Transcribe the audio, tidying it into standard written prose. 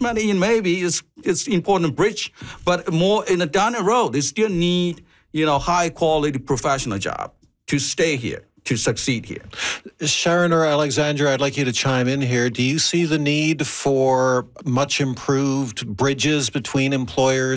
investment in maybe it's important bridge, but more in the down the road, they still need, high quality professional job to stay here, to succeed here. Sharon or Alexandra, I'd like you to chime in here. Do you see the need for much improved bridges between employers